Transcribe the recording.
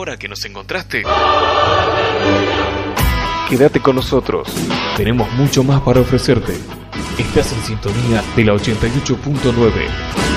ahora que nos encontraste. Quédate con nosotros. Tenemos mucho más para ofrecerte. Estás en sintonía de la 88.9.